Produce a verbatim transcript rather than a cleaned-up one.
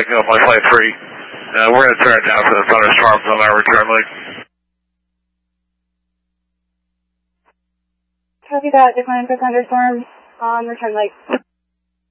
taking off my flight three. Uh, we're going to turn it down for the thunderstorms on our return leg. Copy that. Decline for thunderstorms on return leg.